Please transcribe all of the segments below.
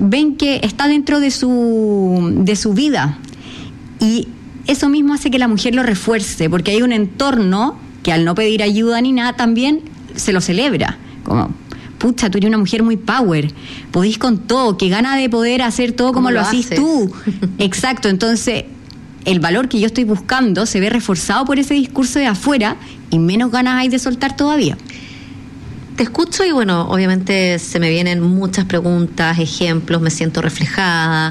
ven que está dentro de su vida, y eso mismo hace que la mujer lo refuerce, porque hay un entorno que al no pedir ayuda ni nada también se lo celebra, como pucha, tú eres una mujer muy power, podís con todo, qué gana de poder hacer todo como lo hacís tú. Exacto, entonces el valor que yo estoy buscando se ve reforzado por ese discurso de afuera y menos ganas hay de soltar todavía. Te escucho y bueno, obviamente se me vienen muchas preguntas, ejemplos, me siento reflejada,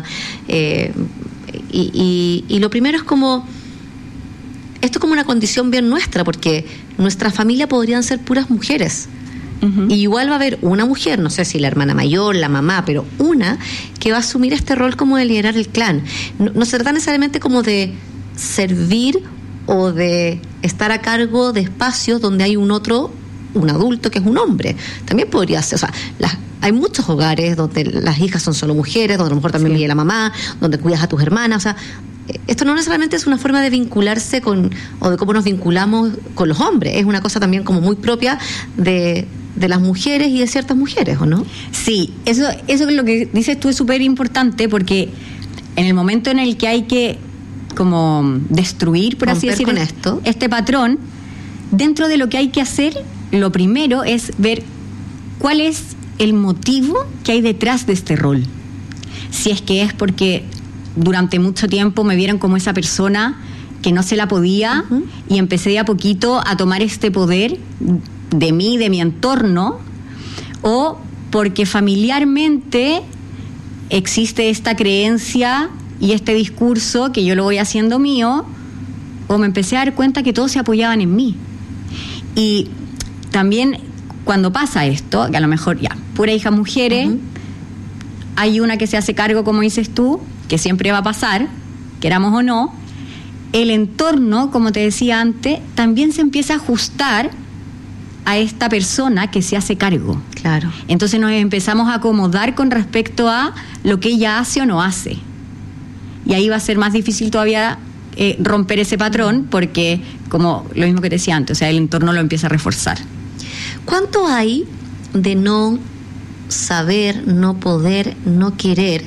y lo primero es como, esto es como una condición bien nuestra, porque nuestra familia podrían ser puras mujeres. Uh-huh. Y igual va a haber una mujer, no sé si la hermana mayor, la mamá, pero una que va a asumir este rol como de liderar el clan. No se trata necesariamente como de servir o de estar a cargo de espacios donde hay un adulto que es un hombre. También podría ser, o sea, hay muchos hogares donde las hijas son solo mujeres, donde a lo mejor también vive la mamá, donde cuidas a tus hermanas, o sea, esto no necesariamente es una forma de vincularse o de cómo nos vinculamos con los hombres, es una cosa también como muy propia de las mujeres y de ciertas mujeres, ¿o no? Sí, eso es lo que dices tú, es súper importante, porque en el momento en el que hay que como destruir, por así decirlo, este patrón, dentro de lo que hay que hacer, lo primero es ver cuál es el motivo que hay detrás de este rol. Si es que es porque durante mucho tiempo me vieron como esa persona que no se la podía, uh-huh, y empecé de a poquito a tomar este poder de mí, de mi entorno, o porque familiarmente existe esta creencia y este discurso que yo lo voy haciendo mío, o me empecé a dar cuenta que todos se apoyaban en mí. Y también cuando pasa esto, que a lo mejor ya, pura hija mujeres, uh-huh, hay una que se hace cargo, como dices tú, que siempre va a pasar, queramos o no, el entorno, como te decía antes, también se empieza a ajustar a esta persona que se hace cargo. Claro. Entonces nos empezamos a acomodar con respecto a lo que ella hace o no hace. Y ahí va a ser más difícil todavía romper ese patrón, porque, como lo mismo que te decía antes, o sea, el entorno lo empieza a reforzar. ¿Cuánto hay de no saber, no poder, no querer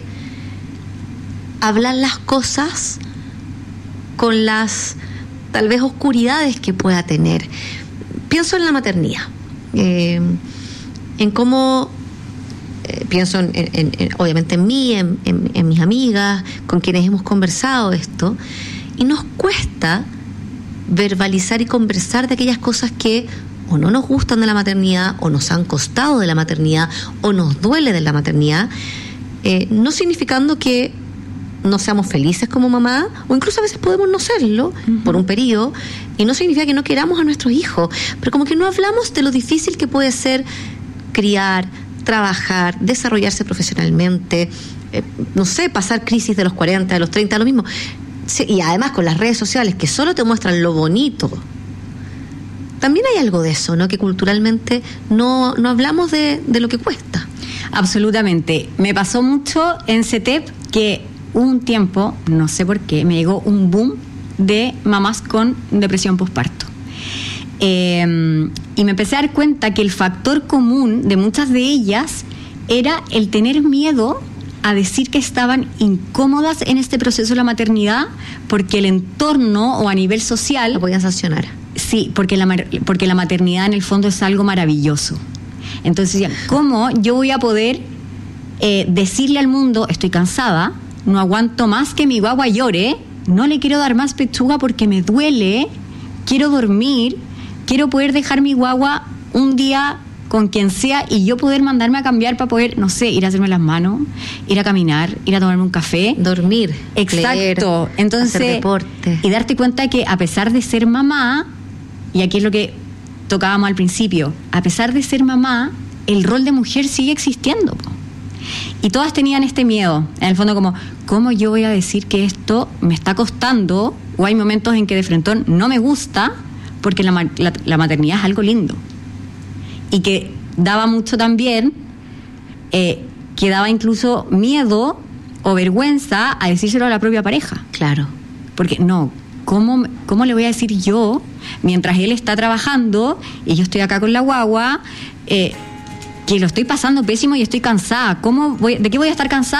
hablar las cosas con las tal vez oscuridades que pueda tener? Pienso en la maternidad, en cómo pienso obviamente en mí, en mis amigas con quienes hemos conversado esto, y nos cuesta verbalizar y conversar de aquellas cosas que o no nos gustan de la maternidad, o nos han costado de la maternidad, o nos duele de la maternidad, no significando que no seamos felices como mamá, o incluso a veces podemos no serlo, uh-huh, por un periodo, y no significa que no queramos a nuestros hijos, pero como que no hablamos de lo difícil que puede ser criar, trabajar, desarrollarse profesionalmente, no sé, pasar crisis de los 40, de los 30, lo mismo. Sí, y además con las redes sociales que solo te muestran lo bonito. También hay algo de eso, ¿no? Que culturalmente no hablamos de lo que cuesta. Absolutamente. Me pasó mucho en CETEP que un tiempo, no sé por qué, me llegó un boom de mamás con depresión posparto. Y me empecé a dar cuenta que el factor común de muchas de ellas era el tener miedo a decir que estaban incómodas en este proceso de la maternidad, porque el entorno o a nivel social lo podían sancionar. Sí, porque la maternidad en el fondo es algo maravilloso. Entonces, ¿cómo yo voy a poder decirle al mundo, estoy cansada, no aguanto más que mi guagua llore, no le quiero dar más pechuga porque me duele, quiero dormir, quiero poder dejar mi guagua un día con quien sea y yo poder mandarme a cambiar para poder, no sé, ir a hacerme las manos, ir a caminar, ir a tomarme un café, dormir, exacto, leer, entonces, hacer deporte, y darte cuenta que a pesar de ser mamá, y aquí es lo que tocábamos al principio, a pesar de ser mamá, el rol de mujer sigue existiendo, po. Y todas tenían este miedo, en el fondo, como, ¿cómo yo voy a decir que esto me está costando? O hay momentos en que de frentón no me gusta, porque la maternidad es algo lindo. Y que daba mucho también, que daba incluso miedo o vergüenza a decírselo a la propia pareja. Claro. Porque no, ¿cómo le voy a decir yo, mientras él está trabajando y yo estoy acá con la guagua, que lo estoy pasando pésimo y estoy cansada? ¿De qué voy a estar cansada?